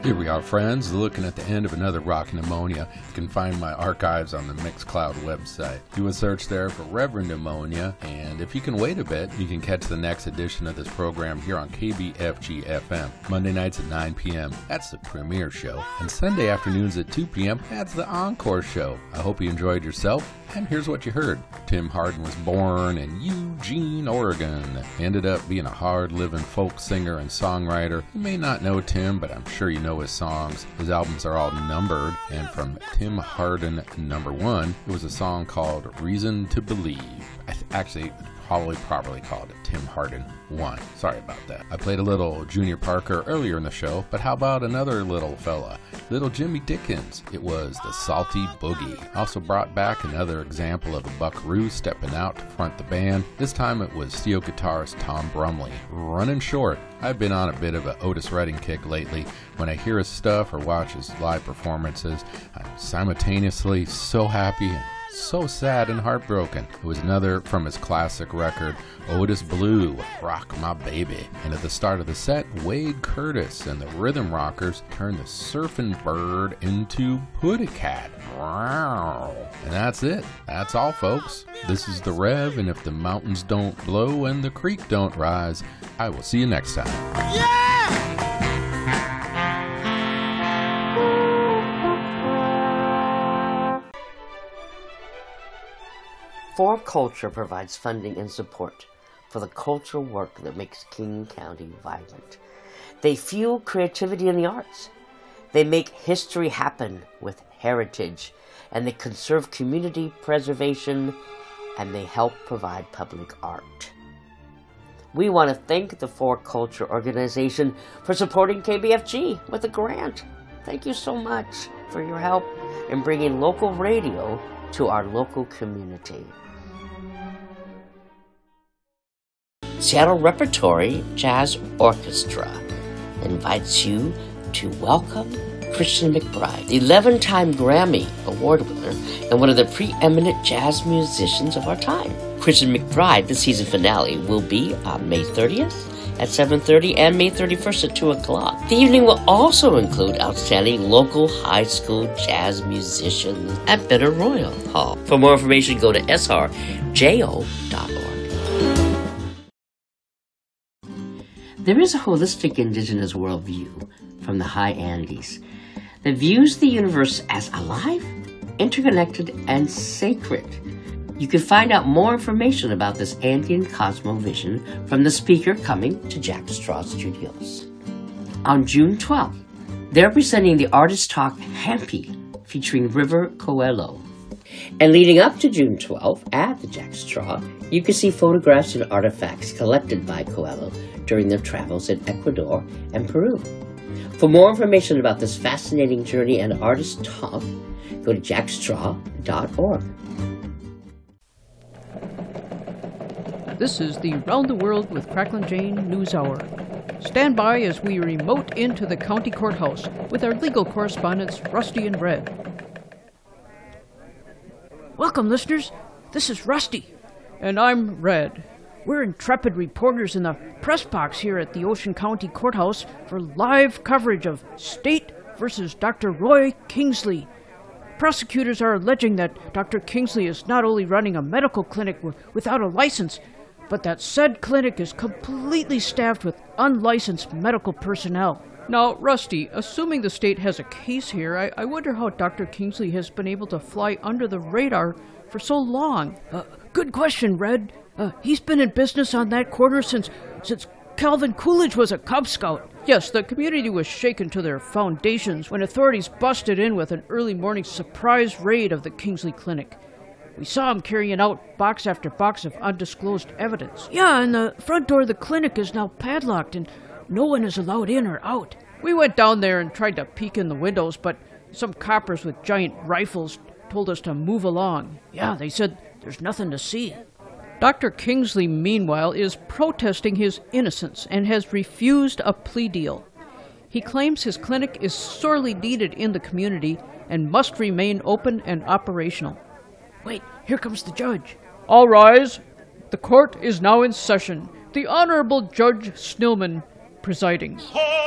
Here we are, friends, looking at the end of another Rock Pneumonia. You can find my archives on the Mixcloud website. Do a search there for Reverend Pneumonia, and if you can wait a bit, you can catch the next edition of this program here on KBFG FM. Monday nights at 9 p.m., that's the premiere show, and Sunday afternoons at 2 p.m., that's the encore show. I hope you enjoyed yourself, and here's what you heard. Tim Hardin was born in Eugene, Oregon. He ended up being a hard-living folk singer and songwriter. You may not know Tim, but I'm sure you know his songs. His albums are all numbered, and from Tim Hardin #1, it was a song called Reason to Believe. Actually, probably properly called it Tim Hardin 1. Sorry about that. I played a little Junior Parker earlier in the show, but how about another little fella? Little Jimmy Dickens. It was the Salty Boogie. Also brought back another example of a buckaroo stepping out to front the band. This time it was steel guitarist Tom Brumley. Running short. I've been on a bit of an Otis Redding kick lately. When I hear his stuff or watch his live performances, I'm simultaneously so happy and so sad and heartbroken. It was another from his classic record, Otis Blue, Rock My Baby. And at the start of the set, Wade Curtis and the Rhythm Rockers turned the surfing bird into Putty Cat. Wow. And that's it. That's all, folks. This is the Rev, and if the mountains don't blow and the creek don't rise, I will see you next time. Yeah! For Culture provides funding and support for the cultural work that makes King County vibrant. They fuel creativity in the arts. They make history happen with heritage, and they conserve community preservation, and they help provide public art. We want to thank the For Culture organization for supporting KBFG with a grant. Thank you so much for your help in bringing local radio to our local community. Seattle Repertory Jazz Orchestra invites you to welcome Christian McBride, the 11-time Grammy Award winner and one of the preeminent jazz musicians of our time. Christian McBride, the season finale, will be on May 30th at 7:30 and May 31st at 2 o'clock. The evening will also include outstanding local high school jazz musicians at Better Royal Hall. For more information, go to srjo.org. There is a holistic indigenous worldview from the high Andes that views the universe as alive, interconnected, and sacred. You can find out more information about this Andean cosmovision from the speaker coming to Jack Straw Studios. On June 12th, they're presenting the Artist Talk Hampi featuring River Coelho. And leading up to June 12th at the Jack Straw, you can see photographs and artifacts collected by Coelho during their travels in Ecuador and Peru. For more information about this fascinating journey and Artist Talk, go to jackstraw.org. This is the Round the World with Cracklin' Jane News Hour. Stand by as we remote into the county courthouse with our legal correspondents, Rusty and Red. Welcome, listeners. This is Rusty. And I'm Red. We're intrepid reporters in the press box here at the Ocean County Courthouse for live coverage of State versus Dr. Roy Kingsley. Prosecutors are alleging that Dr. Kingsley is not only running a medical clinic without a license, but that said clinic is completely staffed with unlicensed medical personnel. Now, Rusty, assuming the state has a case here, I wonder how Dr. Kingsley has been able to fly under the radar for so long. Good question, Red. He's been in business on that corner since Calvin Coolidge was a Cub Scout. Yes, the community was shaken to their foundations when authorities busted in with an early morning surprise raid of the Kingsley Clinic. We saw him carrying out box after box of undisclosed evidence. Yeah, and the front door of the clinic is now padlocked, and no one is allowed in or out. We went down there and tried to peek in the windows, but some coppers with giant rifles told us to move along. Yeah, they said there's nothing to see. Dr. Kingsley, meanwhile, is protesting his innocence and has refused a plea deal. He claims his clinic is sorely needed in the community and must remain open and operational. Wait, here comes the judge. All rise. The court is now in session. The Honorable Judge Snillman presiding.